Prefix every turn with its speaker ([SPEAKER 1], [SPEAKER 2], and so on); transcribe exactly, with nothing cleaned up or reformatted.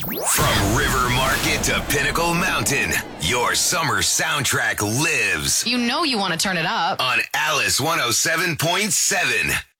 [SPEAKER 1] From River Market to Pinnacle Mountain, your summer soundtrack lives
[SPEAKER 2] You know you want to turn it up.
[SPEAKER 1] on Alice one oh seven point seven.